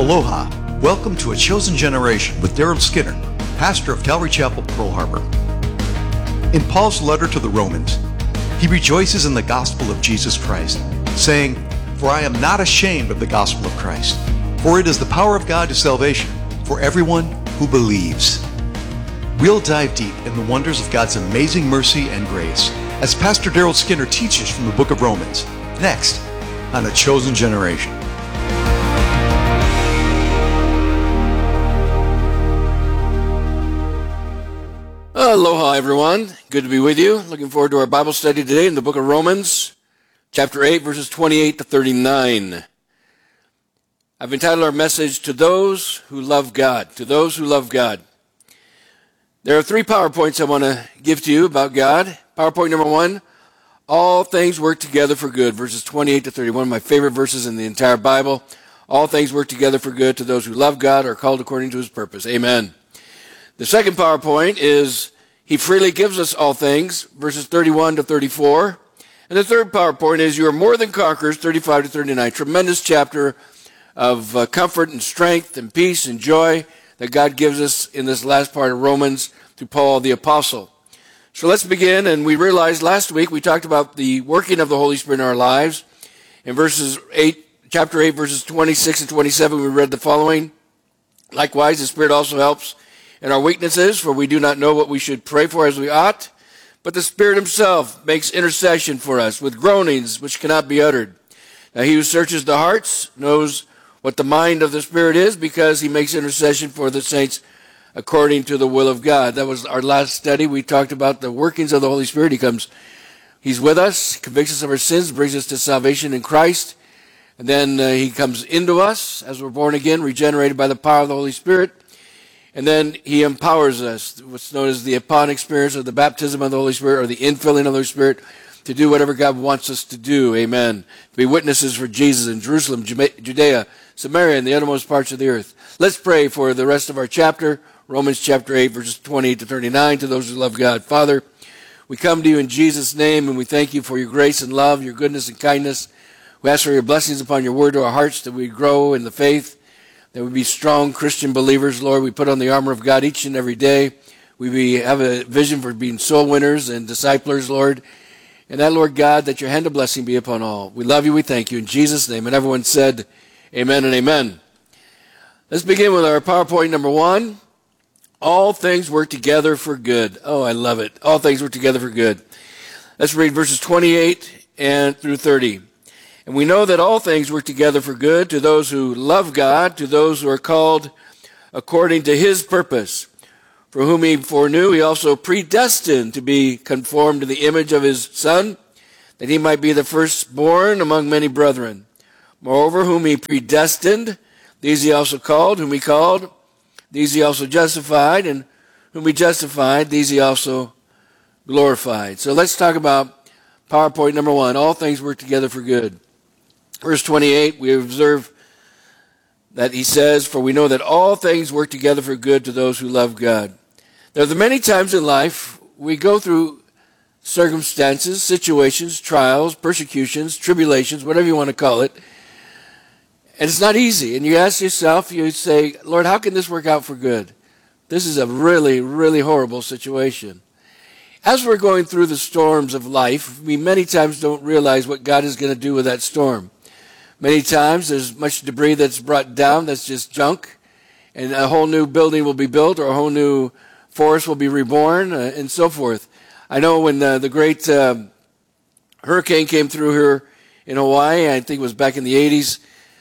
Aloha. Welcome to A Chosen Generation with Daryl Skinner, pastor of Calvary Chapel, Pearl Harbor. In Paul's letter to the Romans, he rejoices in the gospel of Jesus Christ, saying, "For I am not ashamed of the gospel of Christ, for it is the power of God to salvation for everyone who believes." We'll dive deep in the wonders of God's amazing mercy and grace as Pastor Daryl Skinner teaches from the book of Romans, next on A Chosen Generation. Aloha, everyone. Good to be with you. Looking forward to our Bible study today in the book of Romans, chapter 8, verses 28 to 39. I've entitled our message, "To Those Who Love God." To those who love God. There are 3 PowerPoints I want to give to you about God. PowerPoint number 1, all things work together for good, verses 28 to 30. One of my favorite verses in the entire Bible. All things work together for good to those who love God or are called according to his purpose. Amen. The second PowerPoint is he freely gives us all things, verses 31 to 34. And the third PowerPoint is you are more than conquerors, 35 to 39. Tremendous chapter of comfort and strength and peace and joy that God gives us in this last part of Romans through Paul the Apostle. So let's begin. And we realized last week we talked about the working of the Holy Spirit in our lives. In chapter 8, verses 26 and 27, we read the following. Likewise, the Spirit also helps in our weaknesses, for we do not know what we should pray for as we ought, but the Spirit himself makes intercession for us with groanings which cannot be uttered. Now he who searches the hearts knows what the mind of the Spirit is, because he makes intercession for the saints according to the will of God. That was our last study. We talked about the workings of the Holy Spirit. He's with us, convicts us of our sins, brings us to salvation in Christ, and then he comes into us as we're born again, regenerated by the power of the Holy Spirit. And then he empowers us, what's known as the upon experience of the baptism of the Holy Spirit or the infilling of the Holy Spirit, to do whatever God wants us to do. Amen. To be witnesses for Jesus in Jerusalem, Judea, Samaria, and the uttermost parts of the earth. Let's pray for the rest of our chapter, Romans chapter 8, verses 28 to 39, to those who love God. Father, we come to you in Jesus' name, and we thank you for your grace and love, your goodness and kindness. We ask for your blessings upon your word to our hearts, that we grow in the faith, that we be strong Christian believers, Lord. We put on the armor of God each and every day. We have a vision for being soul winners and disciplers, Lord. And that, Lord God, that your hand of blessing be upon all. We love you. We thank you. In Jesus' name. And everyone said, amen and amen. Let's begin with our PowerPoint number 1. All things work together for good. Oh, I love it. All things work together for good. Let's read verses 28 and through 30. And we know that all things work together for good to those who love God, to those who are called according to his purpose. For whom he foreknew, he also predestined to be conformed to the image of his Son, that he might be the firstborn among many brethren. Moreover, whom he predestined, these he also called. Whom he called, these he also justified. And whom he justified, these he also glorified. So let's talk about PowerPoint number 1. All things work together for good. Verse 28, we observe that he says, "For we know that all things work together for good to those who love God." There are many times in life we go through circumstances, situations, trials, persecutions, tribulations, whatever you want to call it, and it's not easy. And you ask yourself, you say, "Lord, how can this work out for good? This is a really, really horrible situation." As we're going through the storms of life, we many times don't realize what God is going to do with that storm. Many times there's much debris that's brought down that's just junk, and a whole new building will be built, or a whole new forest will be reborn, and so forth. I know when the great hurricane came through here in Hawaii, I think it was back in the 80s,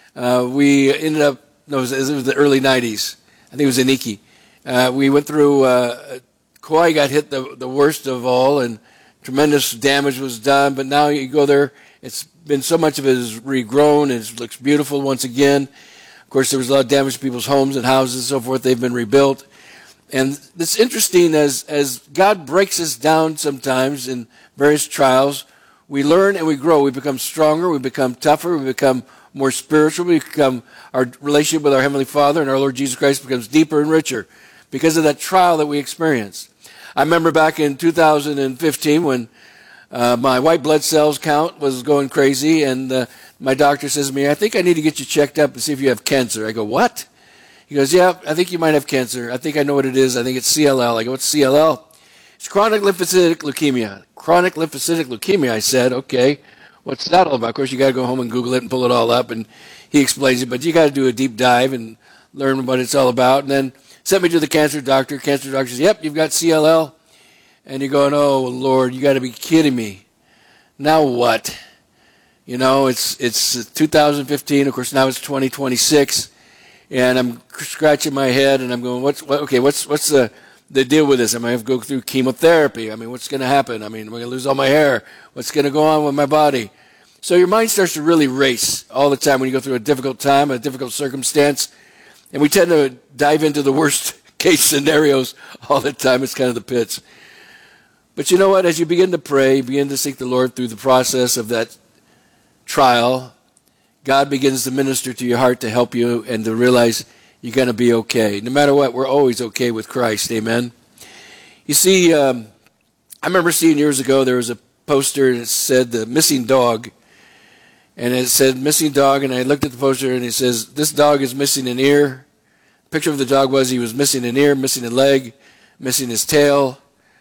we ended up, no, it was the early 90s. I think it was in Iki. We went through, Kauai got hit the worst of all, and tremendous damage was done, but now you go there, it's been so much of it is regrown, and it looks beautiful once again. Of course, there was a lot of damage to people's homes and houses and so forth. They've been rebuilt. And it's interesting as God breaks us down sometimes in various trials, we learn and we grow. We become stronger, we become tougher, we become more spiritual, our relationship with our Heavenly Father and our Lord Jesus Christ becomes deeper and richer because of that trial that we experience. I remember back in 2015 when my white blood cells count was going crazy, and my doctor says to me, I think I need to get you checked up and see if you have cancer. I go, what? He goes, yeah, I think you might have cancer. I think I know what it is. I think it's CLL. I go, what's CLL? It's chronic lymphocytic leukemia. Chronic lymphocytic leukemia, I said, okay. What's that all about? Of course, you got to go home and Google it and pull it all up, and he explains it. But you got to do a deep dive and learn what it's all about. And then sent me to the cancer doctor. Cancer doctor says, yep, you've got CLL. And you're going, oh, Lord, you got to be kidding me. Now what? You know, it's 2015. Of course, now it's 2026. And I'm scratching my head, and I'm going, what's the deal with this? Am I going to go through chemotherapy? I mean, what's going to happen? I mean, am I going to lose all my hair? What's going to go on with my body? So your mind starts to really race all the time when you go through a difficult time, a difficult circumstance. And we tend to dive into the worst case scenarios all the time. It's kind of the pits. But you know what? As you begin to pray, begin to seek the Lord through the process of that trial, God begins to minister to your heart to help you and to realize you're going to be okay. No matter what, we're always okay with Christ. Amen. You see, I remember seeing years ago there was a poster that said the missing dog. And it said missing dog, and I looked at the poster and it says, this dog is missing an ear. The picture of the dog was he was missing an ear, missing a leg, missing his tail.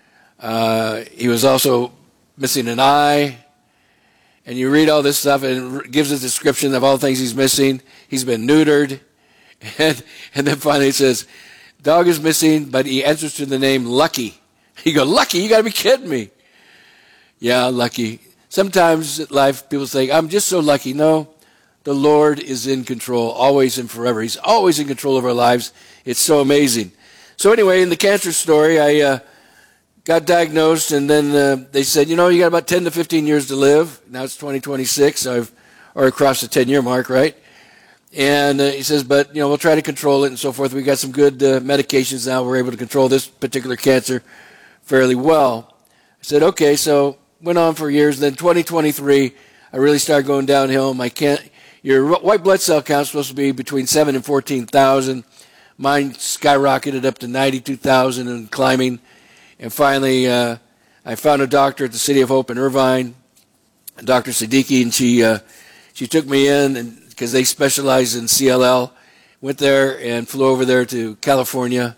He was also missing an eye. And you read all this stuff, and it gives a description of all the things he's missing. He's been neutered. And then finally it says, dog is missing, but he answers to the name Lucky. You go, Lucky? You got to be kidding me. Yeah, Lucky. Sometimes in life people say, I'm just so lucky. No, the Lord is in control, always and forever. He's always in control of our lives. It's so amazing. So anyway, in the cancer story, I got diagnosed, and then they said, you know, you got about 10 to 15 years to live. Now it's 2026, so I've already crossed the 10-year mark, right? And he says, but, you know, we'll try to control it and so forth. We got some good medications now. We're able to control this particular cancer fairly well. I said, okay, so went on for years. Then 2023, I really started going downhill. Your white blood cell count is supposed to be between 7 and 14,000. Mine skyrocketed up to 92,000 and climbing. And finally, I found a doctor at the City of Hope in Irvine, Dr. Siddiqui, and she took me in because they specialize in CLL. Went there and flew over there to California.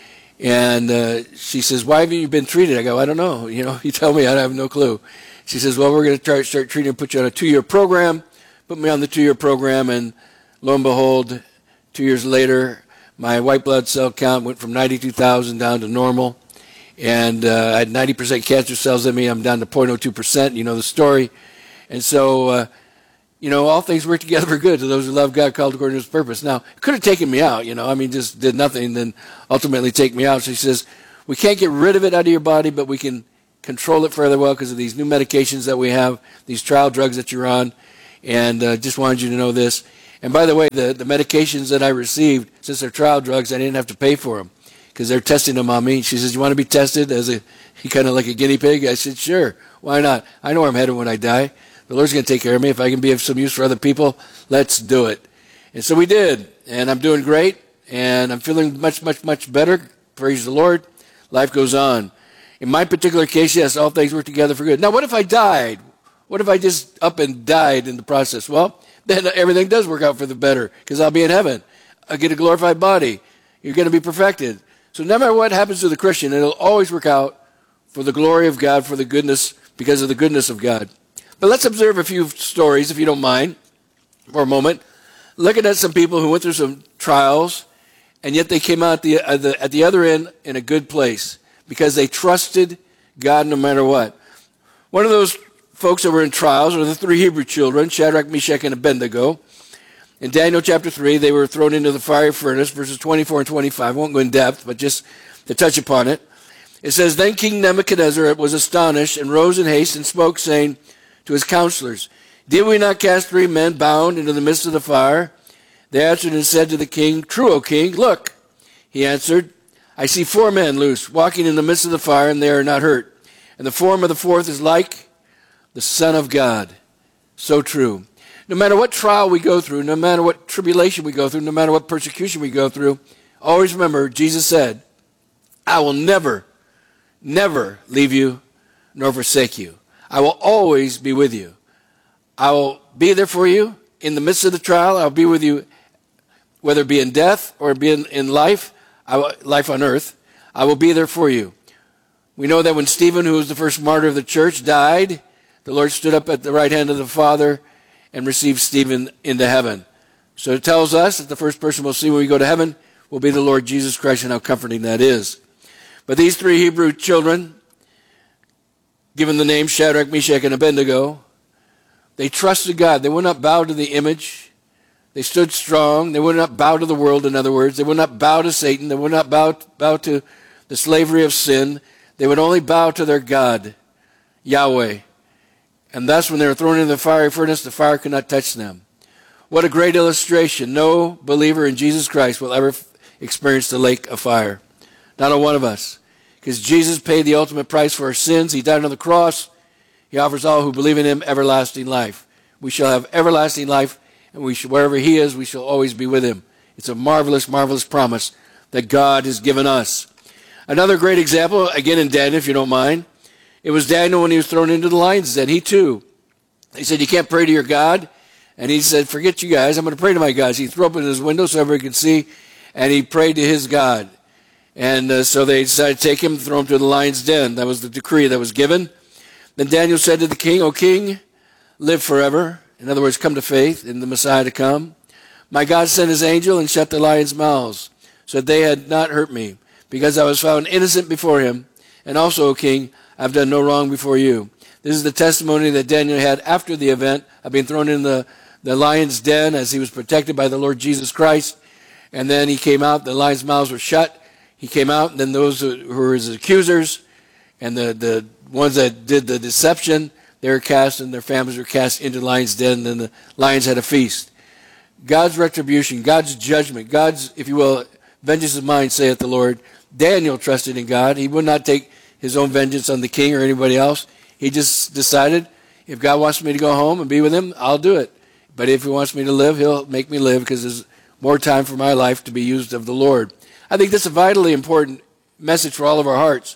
And she says, why haven't you been treated? I go, I don't know. You know, you tell me. I have no clue. She says, well, we're going to start treating and put you on a 2-year program. Put me on the 2-year program, and lo and behold, 2 years later, my white blood cell count went from 92,000 down to normal. And I had 90% cancer cells in me. I'm down to 0.02%. You know the story. And so, you know, all things work together for good to those who love God, called according to his purpose. Now, it could have taken me out, you know. I mean, just did nothing and then ultimately take me out. So she says, we can't get rid of it out of your body, but we can control it fairly well because of these new medications that we have, these trial drugs that you're on. And just wanted you to know this. And by the way, the medications that I received, since they're trial drugs, I didn't have to pay for them because they're testing them on me. She says, you want to be tested as kind of like a guinea pig? I said, sure. Why not? I know where I'm headed when I die. The Lord's going to take care of me. If I can be of some use for other people, let's do it. And so we did. And I'm doing great. And I'm feeling much, much, much better. Praise the Lord. Life goes on. In my particular case, yes, all things work together for good. Now, what if I died? What if I just up and died in the process? Well, then everything does work out for the better because I'll be in heaven. I'll get a glorified body. You're going to be perfected. So no matter what happens to the Christian, it'll always work out for the glory of God, for the goodness, because of the goodness of God. But let's observe a few stories, if you don't mind, for a moment. Looking at some people who went through some trials, and yet they came out at the other end in a good place because they trusted God no matter what. One of those folks that were in trials are the 3 Hebrew children, Shadrach, Meshach, and Abednego. In Daniel chapter 3, they were thrown into the fiery furnace, verses 24 and 25. I won't go in depth, but just to touch upon it. It says, then King Nebuchadnezzar was astonished and rose in haste and spoke, saying to his counselors, did we not cast 3 men bound into the midst of the fire? They answered and said to the king, true, O king, look. He answered, I see 4 men loose, walking in the midst of the fire, and they are not hurt. And the form of the 4th is like the Son of God. So true. No matter what trial we go through, no matter what tribulation we go through, no matter what persecution we go through, always remember, Jesus said, I will never, never leave you nor forsake you. I will always be with you. I will be there for you in the midst of the trial. I'll be with you, whether it be in death or be in life, life on earth. I will be there for you. We know that when Stephen, who was the first martyr of the church, died, the Lord stood up at the right hand of the Father and received Stephen into heaven. So it tells us that the first person we'll see when we go to heaven will be the Lord Jesus Christ, and how comforting that is. But these three Hebrew children, given the name Shadrach, Meshach, and Abednego, they trusted God. They would not bow to the image. They stood strong. They would not bow to the world, in other words. They would not bow to Satan. They would not bow to the slavery of sin. They would only bow to their God, Yahweh. And thus, when they were thrown into the fiery furnace, the fire could not touch them. What a great illustration. No believer in Jesus Christ will ever experience the lake of fire. Not a one of us. Because Jesus paid the ultimate price for our sins. He died on the cross. He offers all who believe in him everlasting life. We shall have everlasting life, and wherever he is, we shall always be with him. It's a marvelous, marvelous promise that God has given us. Another great example, again in Daniel, if you don't mind. It was Daniel when he was thrown into the lion's den. He said, you can't pray to your God. And he said, forget you guys, I'm going to pray to my God. So he threw open his window so everybody could see, and he prayed to his God. And so they decided to take him and throw him to the lion's den. That was the decree that was given. Then Daniel said to the king, O king, live forever. In other words, come to faith in the Messiah to come. My God sent his angel and shut the lions' mouths, so that they had not hurt me, because I was found innocent before him. And also, O king, I have done no wrong before you. This is the testimony that Daniel had after the event of being thrown in the lion's den, as he was protected by the Lord Jesus Christ. And then he came out, the lions' mouths were shut. He came out, and then those who were his accusers and the ones that did the deception, they were cast, and their families were cast into the lion's den, and then the lions had a feast. God's retribution, God's judgment, God's, if you will, vengeance is mine, saith the Lord. Daniel trusted in God. He would not take his own vengeance on the king or anybody else. He just decided, if God wants me to go home and be with him, I'll do it. But if he wants me to live, he'll make me live, because there's more time for my life to be used of the Lord. I think that's a vitally important message for all of our hearts.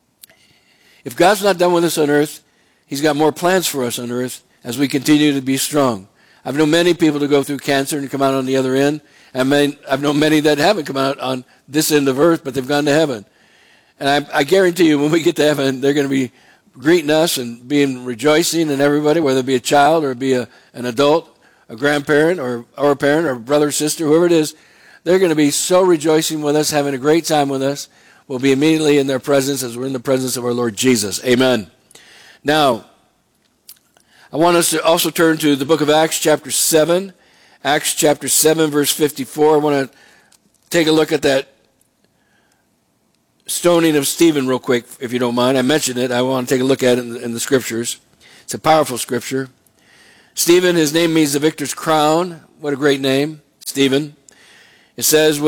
If God's not done with us on earth, he's got more plans for us on earth as we continue to be strong. I've known many people to go through cancer and come out on the other end. I've known many that haven't come out on this end of earth, but they've gone to heaven. And I guarantee you, when we get to heaven, they're going to be greeting us and being rejoicing, and everybody, whether it be a child or it be an adult, a grandparent or a parent or a brother or sister, whoever it is, they're going to be so rejoicing with us, having a great time with us. We'll be immediately in their presence as we're in the presence of our Lord Jesus. Amen. Now, I want us to also turn to the book of Acts chapter 7. Acts chapter 7, verse 54. I want to take a look at that stoning of Stephen real quick, if you don't mind. I mentioned it. I want to take a look at it in the scriptures. It's a powerful scripture. Stephen, his name means the victor's crown. What a great name, Stephen. It says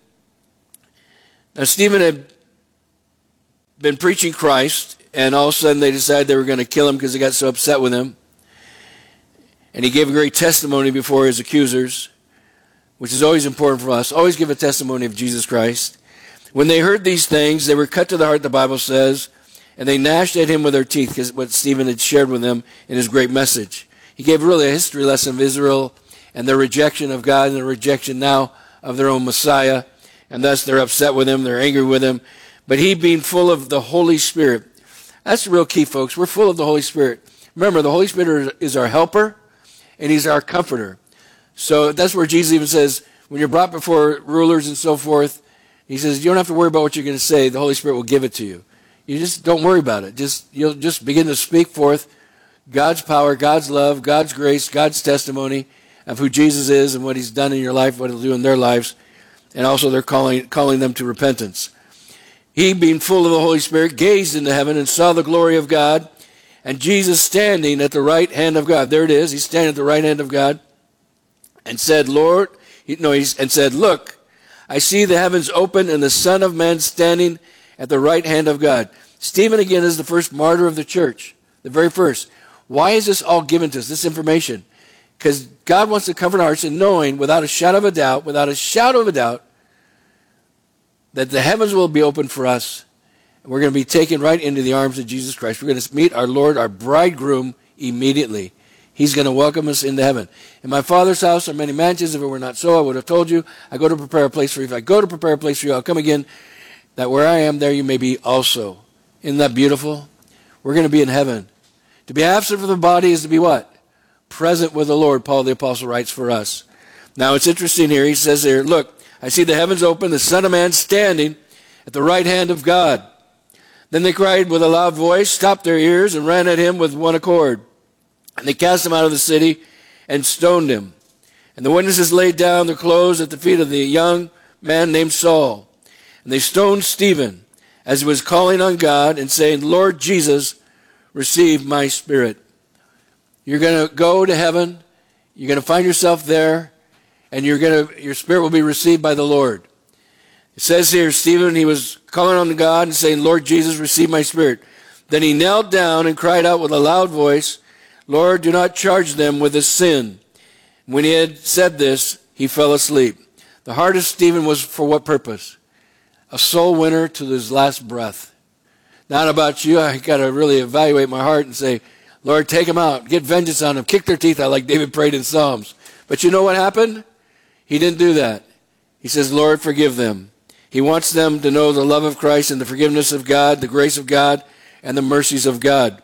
now Stephen had been preaching Christ, and all of a sudden they decided they were going to kill him because they got so upset with him. And he gave a great testimony before his accusers, which is always important for us. Always give a testimony of Jesus Christ. When they heard these things, they were cut to the heart, the Bible says, and they gnashed at him with their teeth, because what Stephen had shared with them in his great message. He gave really a history lesson of Israel and their rejection of God and their rejection now of their own Messiah. And thus they're upset with him, they're angry with him. But he being full of the Holy Spirit. That's the real key, folks. We're full of the Holy Spirit. Remember, the Holy Spirit is our helper, and he's our comforter. So that's where Jesus even says, when you're brought before rulers and so forth, he says, you don't have to worry about what you're going to say. The Holy Spirit will give it to you. You just don't worry about it. You'll just begin to speak forth God's power, God's love, God's grace, God's testimony of who Jesus is and what he's done in your life, what he'll do in their lives. And also they're calling them to repentance. He, being full of the Holy Spirit, gazed into heaven and saw the glory of God, and Jesus standing at the right hand of God. There it is. He's standing at the right hand of God, and said, Look, I see the heavens open and the Son of Man standing at the right hand of God. Stephen, again, is the first martyr of the church, the very first. Why is this all given to us, this information? Because God wants to comfort our hearts in knowing without a shadow of a doubt, that the heavens will be open for us, and we're going to be taken right into the arms of Jesus Christ. We're going to meet our Lord, our bridegroom, immediately. He's going to welcome us into heaven. In my Father's house are many mansions. If it were not so, I would have told you. I go to prepare a place for you. If I go to prepare a place for you, I'll come again, that where I am, there you may be also. Isn't that beautiful? We're going to be in heaven. To be absent from the body is to be what? Present with the Lord, Paul the Apostle writes for us. Now it's interesting here. He says here, look, I see the heavens open, the Son of Man standing at the right hand of God. Then they cried with a loud voice, stopped their ears, and ran at him with one accord. And they cast him out of the city and stoned him. And the witnesses laid down their clothes at the feet of the young man named Saul. And they stoned Stephen as he was calling on God and saying, Lord Jesus, receive my spirit. You're going to go to heaven. You're going to find yourself there. And your spirit will be received by the Lord. It says here, Stephen, he was calling on God and saying, Lord Jesus, receive my spirit. Then he knelt down and cried out with a loud voice, Lord, do not charge them with this sin. When he had said this, he fell asleep. The heart of Stephen was for what purpose? A soul winner to his last breath. Not about you. I got to really evaluate my heart and say, Lord, take them out. Get vengeance on them. Kick their teeth out like David prayed in Psalms. But you know what happened? He didn't do that. He says, Lord, forgive them. He wants them to know the love of Christ and the forgiveness of God, the grace of God, and the mercies of God.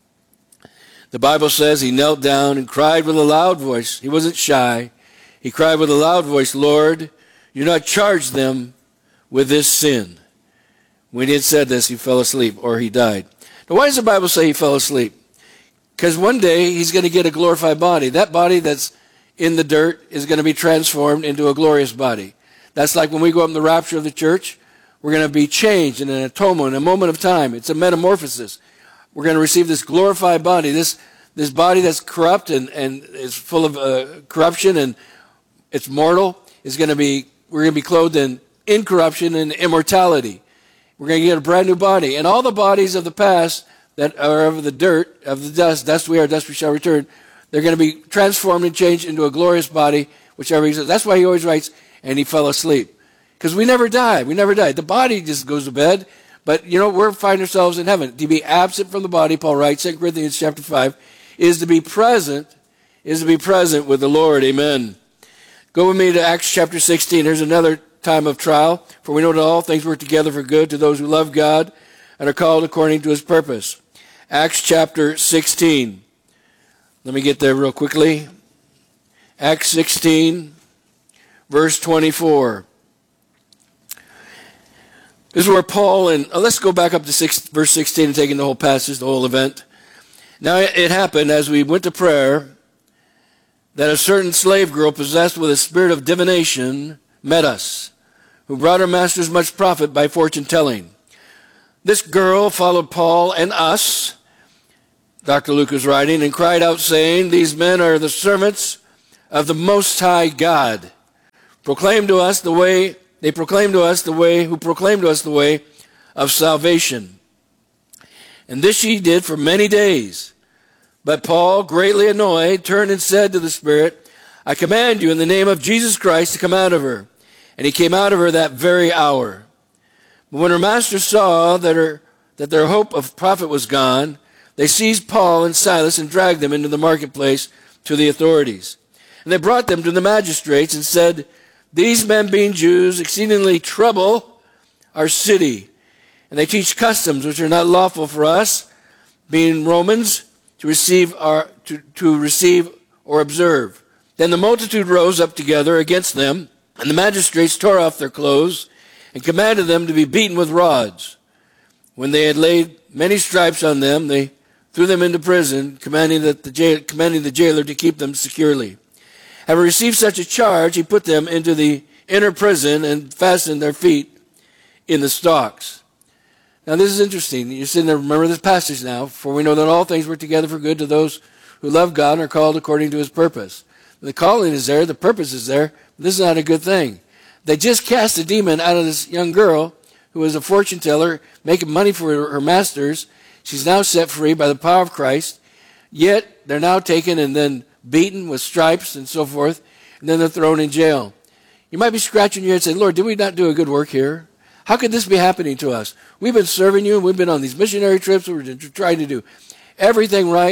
The Bible says he knelt down and cried with a loud voice. He wasn't shy. He cried with a loud voice, Lord, do not charge them with this sin. When he had said this, he fell asleep, or he died. Now, why does the Bible say he fell asleep? Because one day he's going to get a glorified body. That body that's in the dirt is going to be transformed into a glorious body. That's like when we go up in the rapture of the church, we're going to be changed in an atonement, in a moment of time. It's a metamorphosis. We're going to receive this glorified body, this body that's corrupt and is full of corruption and it's mortal. We're going to be clothed in incorruption and immortality. We're going to get a brand new body. And all the bodies of the past that are of the dirt, of the dust we are, dust we shall return, they're going to be transformed and changed into a glorious body, whichever he says. That's why he always writes, and he fell asleep. Because we never die. We never die. The body just goes to bed. But, we're finding ourselves in heaven. To be absent from the body, Paul writes, 2 Corinthians chapter 5, is to be present with the Lord. Amen. Go with me to Acts chapter 16. Here's another time of trial. For we know that all things work together for good to those who love God and are called according to his purpose. Acts chapter 16. Let me get there real quickly. Acts 16, verse 24. This is where Paul and let's go back up to verse 16 and taking the whole passage, the whole event. Now it happened as we went to prayer that a certain slave girl possessed with a spirit of divination met us, who brought her masters much profit by fortune telling. This girl followed Paul and us, Dr. Luke is writing, and cried out saying, these men are the servants of the Most High God. They proclaim to us the way of salvation. And this she did for many days. But Paul, greatly annoyed, turned and said to the spirit, I command you in the name of Jesus Christ to come out of her. And he came out of her that very hour. But when her masters saw that their hope of profit was gone, they seized Paul and Silas and dragged them into the marketplace to the authorities. And they brought them to the magistrates and said, these men being Jews exceedingly trouble our city. And they teach customs which are not lawful for us, being Romans, to receive or observe. Then the multitude rose up together against them, and the magistrates tore off their clothes and commanded them to be beaten with rods. When they had laid many stripes on them, they threw them into prison, commanding the jailer to keep them securely. Having received such a charge, he put them into the inner prison and fastened their feet in the stocks. Now this is interesting. You're sitting there, remember this passage now. For we know that all things work together for good to those who love God and are called according to his purpose. The calling is there, the purpose is there. This is not a good thing. They just cast a demon out of this young girl who was a fortune teller, making money for her masters. She's now set free by the power of Christ. Yet they're now taken and then beaten with stripes and so forth, and then they're thrown in jail. You might be scratching your head and saying, Lord, did we not do a good work here? How could this be happening to us? We've been serving you, and we've been on these missionary trips. We're trying to do everything right,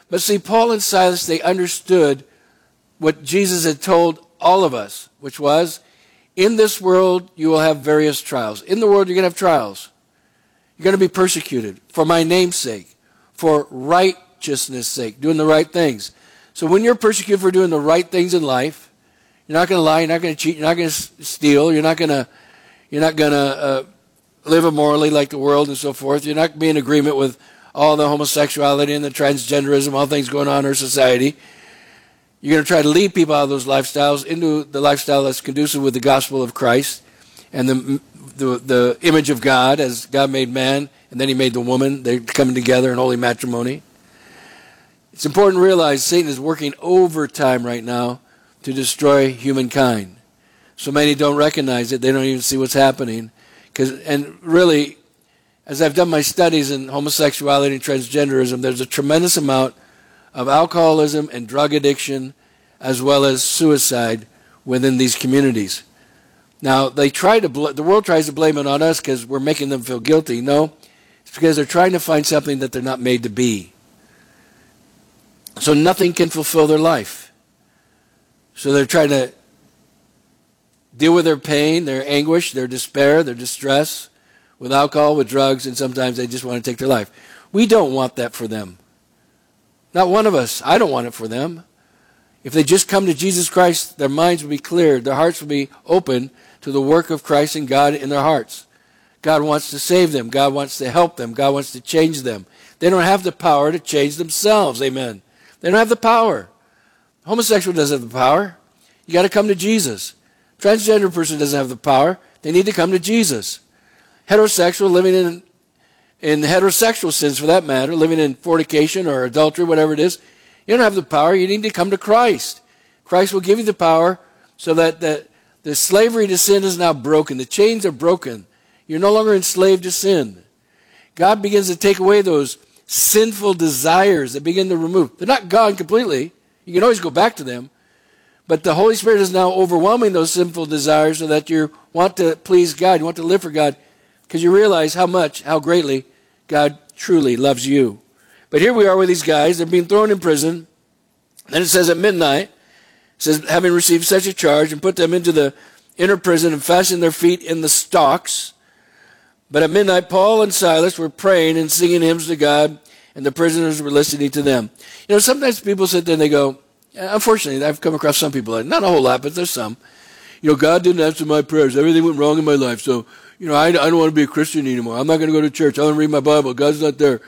But see, Paul and Silas, they understood what Jesus had told all of us, which was, in this world you will have various trials. In the world you're going to have trials. You're going to be persecuted for my name's sake, for righteousness' sake, doing the right things. So when you're persecuted for doing the right things in life, you're not going to lie, you're not going to cheat, you're not going to steal, you're not going to live immorally like the world and so forth. You're not going to be in agreement with all the homosexuality and the transgenderism, all things going on in our society. You're going to try to lead people out of those lifestyles into the lifestyle that's conducive with the gospel of Christ and the image of God, as God made man, and then he made the woman. They're coming together in holy matrimony. It's important to realize Satan is working overtime right now to destroy humankind. So many don't recognize it. They don't even see what's happening. And really, as I've done my studies in homosexuality and transgenderism, there's a tremendous amount of alcoholism and drug addiction, as well as suicide within these communities. Now, the world tries to blame it on us because we're making them feel guilty. No, it's because they're trying to find something that they're not made to be. So nothing can fulfill their life. So they're trying to deal with their pain, their anguish, their despair, their distress with alcohol, with drugs, and sometimes they just want to take their life. We don't want that for them. Not one of us. I don't want it for them. If they just come to Jesus Christ, their minds will be cleared, their hearts will be open to the work of Christ and God in their hearts. God wants to save them. God wants to help them. God wants to change them. They don't have the power to change themselves. Amen. They don't have the power. Homosexual doesn't have the power. You got to come to Jesus. Transgender person doesn't have the power. They need to come to Jesus. Heterosexual, living in heterosexual sins for that matter, living in fornication or adultery, whatever it is, you don't have the power. You need to come to Christ. Christ will give you the power so that the slavery to sin is now broken. The chains are broken. You're no longer enslaved to sin. God begins to take away those sinful desires that begin to remove. They're not gone completely. You can always go back to them. But the Holy Spirit is now overwhelming those sinful desires so that you want to please God. You want to live for God because you realize how greatly God truly loves you. But here we are with these guys. They're being thrown in prison. Then it says at midnight, it says, having received such a charge, and put them into the inner prison and fastened their feet in the stocks. But at midnight, Paul and Silas were praying and singing hymns to God, and the prisoners were listening to them. You know, sometimes people sit there and they go, unfortunately, I've come across some people, not a whole lot, but there's some. You know, God didn't answer my prayers. Everything went wrong in my life. So, you know, I don't want to be a Christian anymore. I'm not going to go to church. I want to read my Bible. God's not there.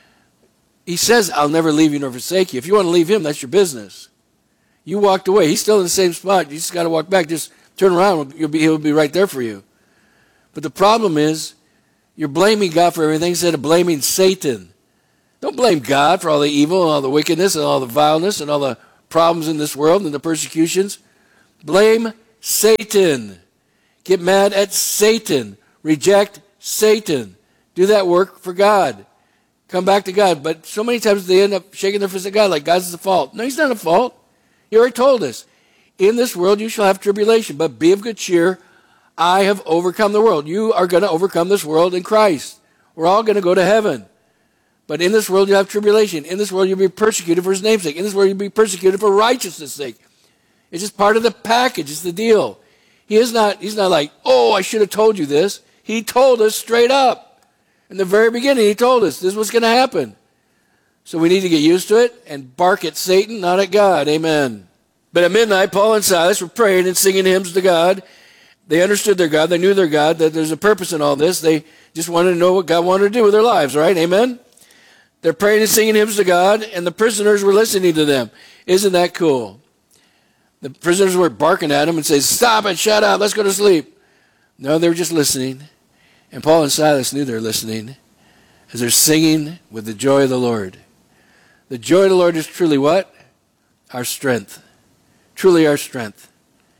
He says, I'll never leave you nor forsake you. If you want to leave him, that's your business. You walked away. He's still in the same spot. You just got to walk back. Just turn around. He'll be right there for you. But the problem is, you're blaming God for everything instead of blaming Satan. Don't blame God for all the evil and all the wickedness and all the vileness and all the problems in this world and the persecutions. Blame Satan. Get mad at Satan. Reject Satan. Do that work for God. Come back to God. But so many times they end up shaking their fist at God like God's the fault. No, he's not at fault. He already told us. In this world you shall have tribulation, but be of good cheer. I have overcome the world. You are going to overcome this world in Christ. We're all going to go to heaven. But in this world you have tribulation. In this world you'll be persecuted for his name's sake. In this world you'll be persecuted for righteousness' sake. It's just part of the package. It's the deal. He's not like, oh, I should have told you this. He told us straight up. In the very beginning, he told us this was going to happen. So we need to get used to it and bark at Satan, not at God. Amen. But at midnight, Paul and Silas were praying and singing hymns to God. They understood their God. They knew their God, that there's a purpose in all this. They just wanted to know what God wanted to do with their lives, right? Amen? They're praying and singing hymns to God, and the prisoners were listening to them. Isn't that cool? The prisoners were barking at them and saying, stop it, shut up, let's go to sleep. No, they were just listening. And Paul and Silas knew they were listening as they're singing with the joy of the Lord. The joy of the Lord is truly what? Our strength. Truly our strength.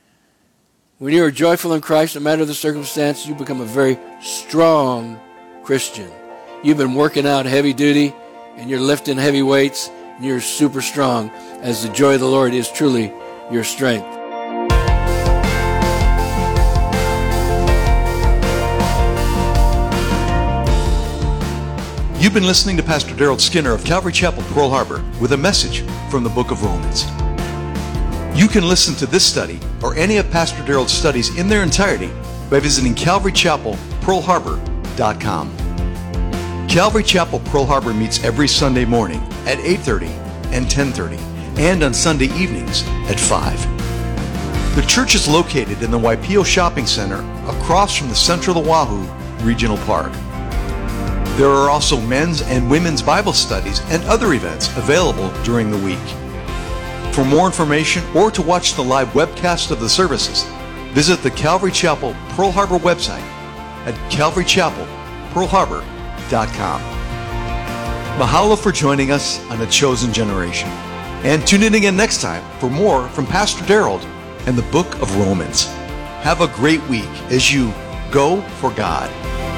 When you are joyful in Christ, no matter the circumstance, you become a very strong Christian. You've been working out heavy duty, and you're lifting heavy weights, and you're super strong, as the joy of the Lord is truly your strength. You've been listening to Pastor Daryl Skinner of Calvary Chapel, Pearl Harbor, with a message from the book of Romans. You can listen to this study or any of Pastor Daryl's studies in their entirety by visiting CalvaryChapelPearlHarbor.com. Calvary Chapel Pearl Harbor meets every Sunday morning at 8:30 and 10:30, and on Sunday evenings at 5. The church is located in the Waipio Shopping Center across from the Central Oahu Regional Park. There are also men's and women's Bible studies and other events available during the week. For more information or to watch the live webcast of the services, visit the Calvary Chapel Pearl Harbor website at CalvaryChapelPearlHarbor.com. Mahalo for joining us on The Chosen Generation. And tune in again next time for more from Pastor Daryl and the book of Romans. Have a great week as you go for God.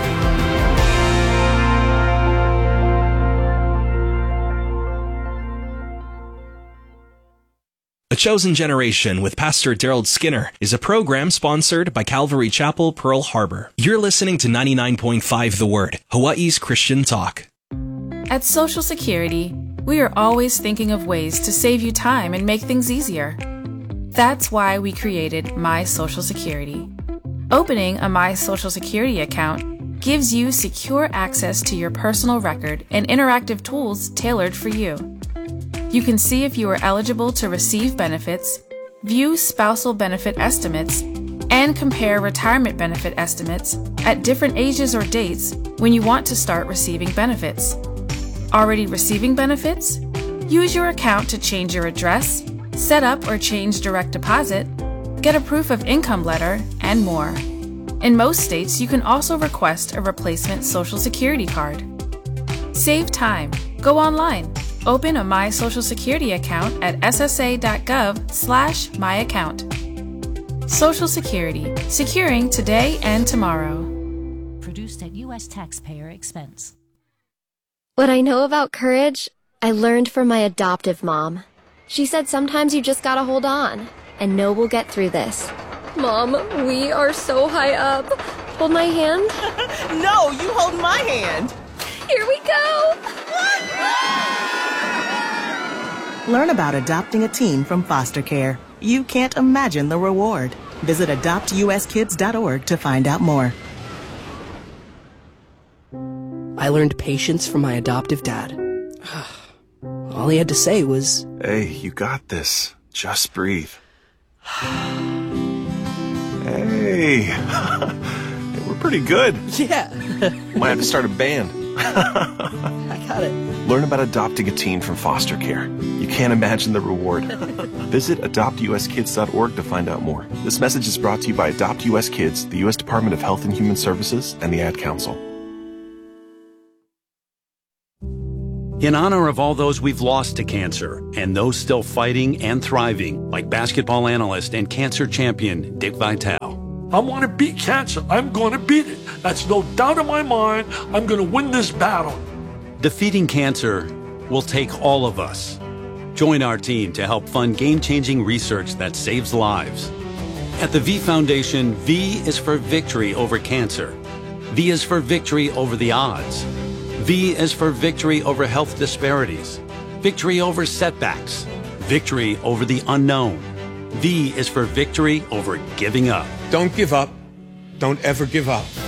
The Chosen Generation with Pastor Daryl Skinner is a program sponsored by Calvary Chapel, Pearl Harbor. You're listening to 99.5 The Word, Hawaii's Christian talk. At Social Security, we are always thinking of ways to save you time and make things easier. That's why we created My Social Security. Opening a My Social Security account gives you secure access to your personal record and interactive tools tailored for you. You can see if you are eligible to receive benefits, view spousal benefit estimates, and compare retirement benefit estimates at different ages or dates when you want to start receiving benefits. Already receiving benefits? Use your account to change your address, set up or change direct deposit, get a proof of income letter, and more. In most states, you can also request a replacement Social Security card. Save time. Go online. Open a My Social Security account at ssa.gov/myaccount. Social Security, securing today and tomorrow. Produced at U.S. taxpayer expense. What I know about courage, I learned from my adoptive mom. She said sometimes you just gotta hold on, and know we'll get through this. Mom, we are so high up. Hold my hand. No, you hold my hand. Here we go. Learn about adopting a teen from foster care. You can't imagine the reward. Visit adoptuskids.org to find out more. I learned patience from my adoptive dad. All he had to say was, "Hey, you got this. Just breathe." Hey, we're pretty good. yeah, Might have to start a band. I got it. Learn about adopting a teen from foster care. You can't imagine the reward. Visit adoptuskids.org to find out more. This message is brought to you by Adopt US Kids, the U.S. Department of Health and Human Services, and the Ad Council. In honor of all those we've lost to cancer and those still fighting and thriving, like basketball analyst and cancer champion Dick Vitale. I want to beat cancer. I'm going to beat it. That's no doubt in my mind. I'm going to win this battle. Defeating cancer will take all of us. Join our team to help fund game-changing research that saves lives. At the V Foundation, V is for victory over cancer. V is for victory over the odds. V is for victory over health disparities, victory over setbacks, victory over the unknown. V is for victory over giving up. Don't give up. Don't ever give up.